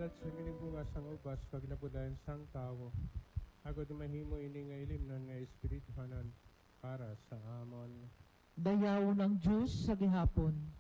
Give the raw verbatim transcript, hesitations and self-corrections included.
kalat sa minibunga sang ubas kaglabudayan sang tao. Agad mahimo ini nga ilim nun nga espiritu hanan para sa amon. Dayaw ng Diyos sa gihapon.